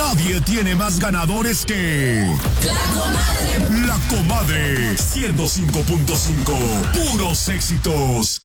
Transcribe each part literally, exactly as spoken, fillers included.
nadie tiene más ganadores que... ¡La Comadre! La Comadre, ciento cinco punto cinco, puros éxitos.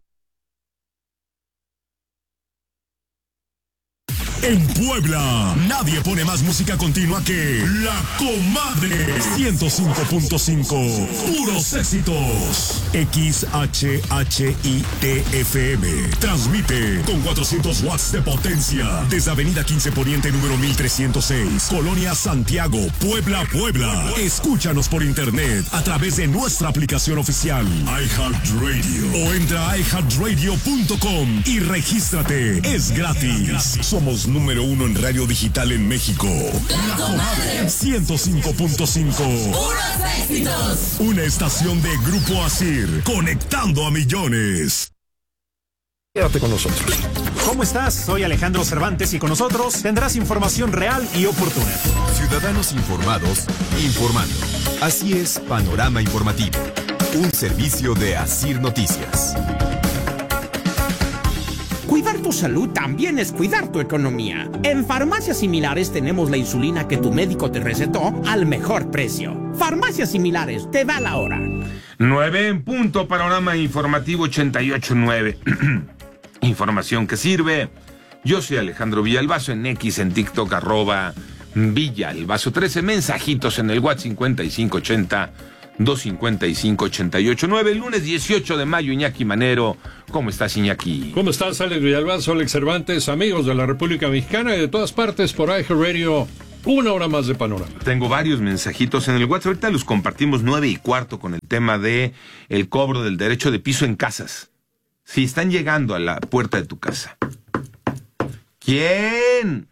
En Puebla, nadie pone más música continua que La Comadre, ciento cinco punto cinco, puros éxitos. X H H I T F M transmite con cuatrocientos watts de potencia desde Avenida quince Poniente número mil trescientos seis, Colonia Santiago, Puebla, Puebla. Escúchanos por internet a través de nuestra aplicación oficial iHeartRadio o entra a i heart radio punto com y regístrate. Es gratis. Somos número uno en radio digital en México. La Comadre, ciento cinco punto cinco. ¡Puros éxitos! Una estación de Grupo Asir, conectando a millones. Quédate con nosotros. ¿Cómo estás? Soy Alejandro Cervantes y con nosotros tendrás información real y oportuna. Ciudadanos informados, informando. Así es Panorama Informativo, un servicio de Asir Noticias. Cuidar tu salud también es cuidar tu economía. En Farmacias Similares tenemos la insulina que tu médico te recetó al mejor precio. Farmacias Similares, te da la hora. nueve en punto, Panorama Informativo ochenta y ocho punto nueve. Información que sirve. Yo soy Alejandro Villalbazo, en X, en TikTok, arroba Villalbazo. trece mensajitos en el WhatsApp cincuenta y cinco ochenta, doscientos cincuenta y cinco, ochenta y ocho nueve. Lunes dieciocho de mayo, Iñaki Manero. ¿Cómo estás, Iñaki? ¿Cómo estás, Alex Villalbazo, Alex Cervantes, amigos de la República Mexicana y de todas partes por iHeartRadio? Una hora más de Panorama. Tengo varios mensajitos en el WhatsApp. Ahorita los compartimos nueve y cuarto con el tema de el cobro del derecho de piso en casas. Si están llegando a la puerta de tu casa. ¿Quién?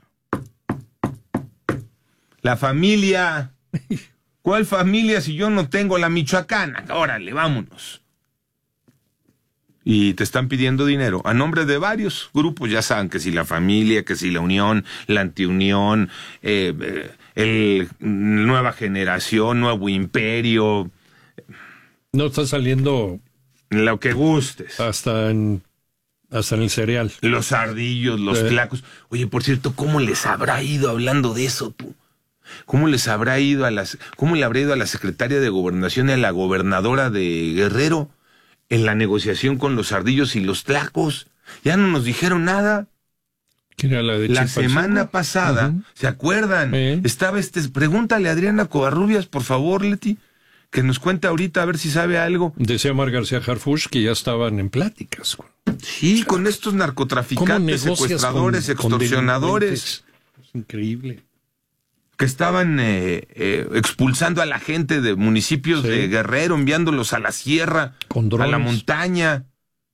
La familia. ¿Cuál familia si yo no tengo la michoacana? Órale, vámonos. Y te están pidiendo dinero a nombre de varios grupos, ya saben, que si la familia, que si la unión, la antiunión, eh, eh, el Nueva Generación, Nuevo Imperio. No está saliendo... Lo que gustes. Hasta en, hasta en el cereal. Los ardillos, los sí. Tlacos. Oye, por cierto, ¿cómo les habrá ido hablando de eso, tú? ¿Cómo les habrá ido a las, cómo le habrá ido a la secretaria de Gobernación y a la gobernadora de Guerrero en la negociación con los ardillos y los Tlacos? Ya no nos dijeron nada. ¿Quién era la de La Chilpancingo? semana pasada, uh-huh. ¿Se acuerdan? ¿Eh? Estaba este, pregúntale a Adriana Covarrubias, por favor, Leti, que nos cuente ahorita a ver si sabe algo. Decía Mar García Harfuch que ya estaban en pláticas. Sí, o sea, con estos narcotraficantes, secuestradores, con, extorsionadores. Con es increíble. Que estaban eh, eh, expulsando a la gente de municipios sí. de Guerrero, enviándolos a la sierra, a la montaña,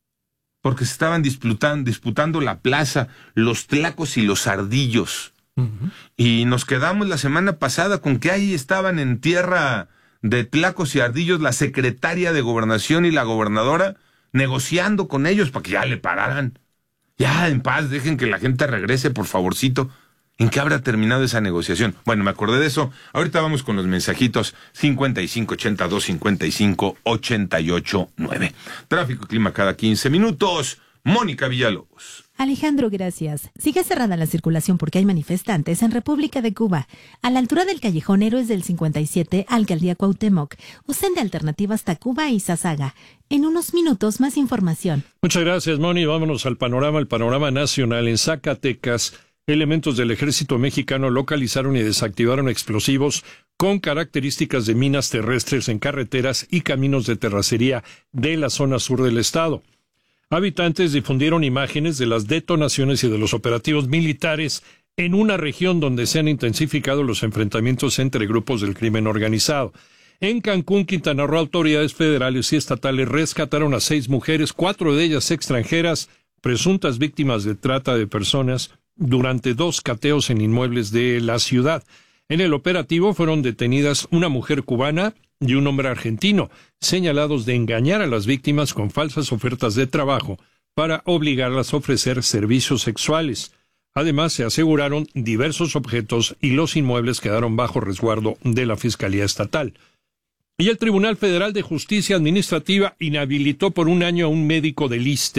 porque se estaban disputando, disputando la plaza, los Tlacos y los ardillos. Uh-huh. Y nos quedamos la semana pasada con que ahí estaban en tierra de Tlacos y ardillos la secretaria de Gobernación y la gobernadora negociando con ellos para que ya le pararan. Ya, en paz, dejen que la gente regrese, por favorcito. ¿En qué habrá terminado esa negociación? Bueno, me acordé de eso. Ahorita vamos con los mensajitos cincuenta y cinco ochenta, doscientos cincuenta y cinco, ochenta y ocho nueve. Tráfico y clima cada quince minutos. Mónica Villalobos. Alejandro, gracias. Sigue cerrada la circulación porque hay manifestantes en República de Cuba. A la altura del Callejón Héroes del cincuenta y siete, Alcaldía Cuauhtémoc. Usen de alternativa hasta Cuba y Sasaga. En unos minutos, más información. Muchas gracias, Moni. Vámonos al panorama, el panorama nacional. En Zacatecas, elementos del ejército mexicano localizaron y desactivaron explosivos con características de minas terrestres en carreteras y caminos de terracería de la zona sur del estado. Habitantes difundieron imágenes de las detonaciones y de los operativos militares en una región donde se han intensificado los enfrentamientos entre grupos del crimen organizado. En Cancún, Quintana Roo, autoridades federales y estatales rescataron a seis mujeres, cuatro de ellas extranjeras, presuntas víctimas de trata de personas, durante dos cateos en inmuebles de la ciudad. En el operativo fueron detenidas una mujer cubana y un hombre argentino, señalados de engañar a las víctimas con falsas ofertas de trabajo para obligarlas a ofrecer servicios sexuales. Además, se aseguraron diversos objetos y los inmuebles quedaron bajo resguardo de la Fiscalía Estatal. Y el Tribunal Federal de Justicia Administrativa inhabilitó por un año a un médico del ISSSTE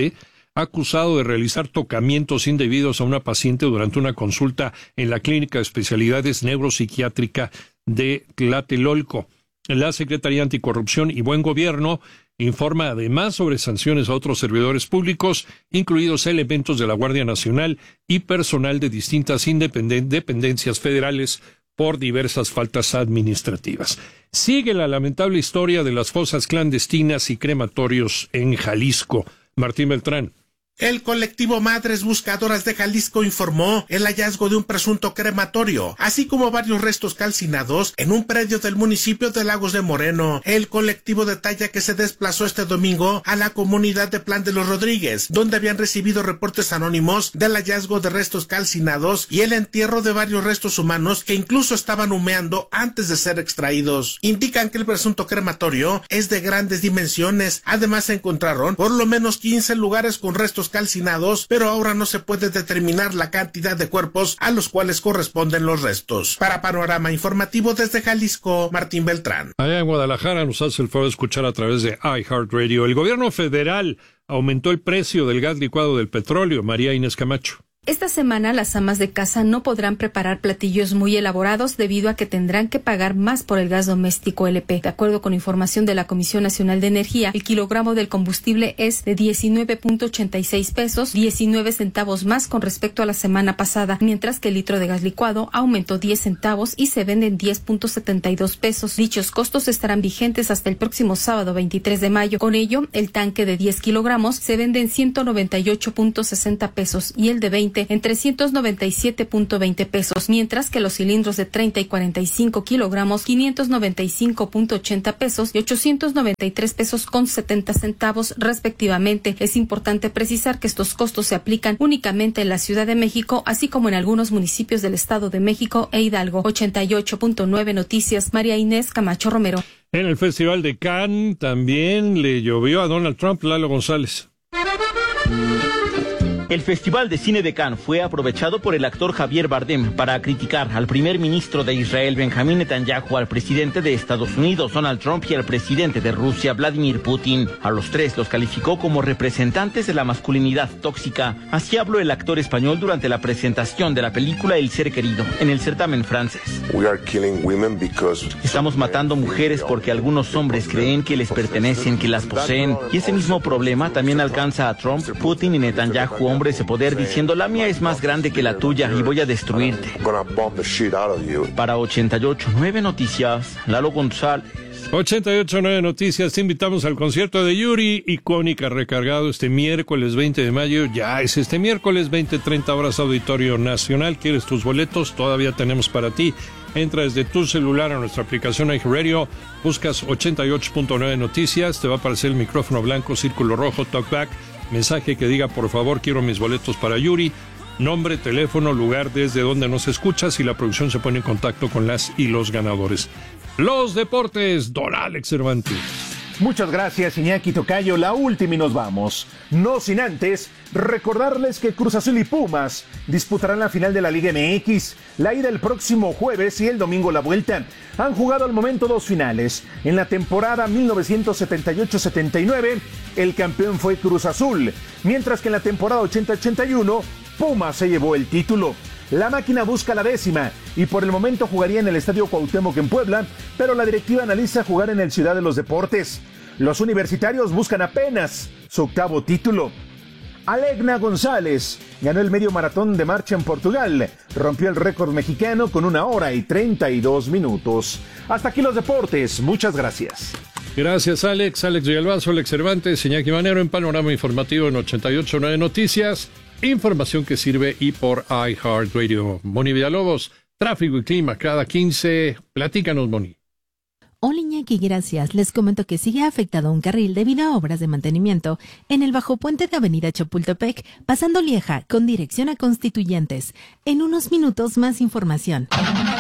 acusado de realizar tocamientos indebidos a una paciente durante una consulta en la Clínica de Especialidades Neuropsiquiátrica de Tlatelolco. La Secretaría Anticorrupción y Buen Gobierno informa además sobre sanciones a otros servidores públicos, incluidos elementos de la Guardia Nacional y personal de distintas dependencias federales por diversas faltas administrativas. Sigue la lamentable historia de las fosas clandestinas y crematorios en Jalisco. Martín Beltrán. El colectivo Madres Buscadoras de Jalisco informó el hallazgo de un presunto crematorio, así como varios restos calcinados en un predio del municipio de Lagos de Moreno. El colectivo detalla que se desplazó este domingo a la comunidad de Plan de los Rodríguez, donde habían recibido reportes anónimos del hallazgo de restos calcinados y el entierro de varios restos humanos que incluso estaban humeando antes de ser extraídos. Indican que el presunto crematorio es de grandes dimensiones. Además se encontraron por lo menos quince lugares con restos calcinados, pero ahora no se puede determinar la cantidad de cuerpos a los cuales corresponden los restos. Para Panorama Informativo desde Jalisco, Martín Beltrán. Allá en Guadalajara nos hace el favor de escuchar a través de iHeartRadio. El gobierno federal aumentó el precio del gas licuado del petróleo. María Inés Camacho. Esta semana las amas de casa no podrán preparar platillos muy elaborados debido a que tendrán que pagar más por el gas doméstico L P. De acuerdo con información de la Comisión Nacional de Energía, el kilogramo del combustible es de diecinueve punto ochenta y seis pesos, diecinueve centavos más con respecto a la semana pasada, mientras que el litro de gas licuado aumentó diez centavos y se vende en diez punto setenta y dos pesos. Dichos costos estarán vigentes hasta el próximo sábado veintitrés de mayo. Con ello, el tanque de diez kilogramos se vende en ciento noventa y ocho punto sesenta pesos y el de veinte en trescientos noventa y siete punto veinte pesos, mientras que los cilindros de treinta y cuarenta y cinco kilogramos, quinientos noventa y cinco punto ochenta pesos y ochocientos noventa y tres pesos con setenta centavos respectivamente. Es importante precisar que estos costos se aplican únicamente en la Ciudad de México, así como en algunos municipios del Estado de México e Hidalgo. ochenta y ocho punto nueve Noticias, María Inés Camacho Romero. En el Festival de Cannes también le llovió a Donald Trump. Lalo González. El Festival de Cine de Cannes fue aprovechado por el actor Javier Bardem para criticar al primer ministro de Israel, Benjamín Netanyahu, al presidente de Estados Unidos, Donald Trump, y al presidente de Rusia, Vladimir Putin. A los tres los calificó como representantes de la masculinidad tóxica. Así habló el actor español durante la presentación de la película El Ser Querido, en el certamen francés. Estamos matando mujeres porque algunos hombres creen que les pertenecen, que las poseen. Y ese mismo problema también alcanza a Trump, Putin y Netanyahu, hombres de poder, diciendo: la mía es más grande que la tuya y voy a destruirte. Para ochenta y ocho punto nueve Noticias, Lalo González. ochenta y ocho punto nueve Noticias, te invitamos al concierto de Yuri, Icónica, recargado este miércoles veinte de mayo. Ya es este miércoles, veinte treinta horas, Auditorio Nacional. ¿Quieres tus boletos? Todavía tenemos para ti. Entra desde tu celular a nuestra aplicación iHeartRadio, buscas ochenta y ocho punto nueve Noticias, te va a aparecer el micrófono blanco, círculo rojo, talkback, mensaje que diga: por favor, quiero mis boletos para Yuri, nombre, teléfono, lugar desde donde nos escuchas, y la producción se pone en contacto con las y los ganadores. Los deportes, don Alex Cervantes. Muchas gracias, Iñaki Tocayo. La última y nos vamos. No sin antes recordarles que Cruz Azul y Pumas disputarán la final de la Liga M X. La ida el próximo jueves y el domingo la vuelta. Han jugado al momento dos finales. En la temporada mil novecientos setenta y ocho setenta y nueve, el campeón fue Cruz Azul, mientras que en la temporada ochenta ochenta y uno, Pumas se llevó el título. La máquina busca la décima y por el momento jugaría en el Estadio Cuauhtémoc en Puebla, pero la directiva analiza jugar en el Ciudad de los Deportes. Los universitarios buscan apenas su octavo título. Alegna González ganó el medio maratón de marcha en Portugal, rompió el récord mexicano con una hora y treinta y dos minutos. Hasta aquí los deportes, muchas gracias. Gracias, Alex. Alex Villalbazo, Alex Cervantes, Iñaki Manero en Panorama Informativo en ochenta y ocho punto nueve Noticias. Información que sirve y por iHeartRadio. Moni Villalobos, tráfico y clima cada quince. Platícanos, Moni. Hola, Iñaki, gracias. Les comento que sigue afectado un carril debido a obras de mantenimiento en el bajo puente de Avenida Chapultepec, pasando Lieja, con dirección a Constituyentes. En unos minutos más información.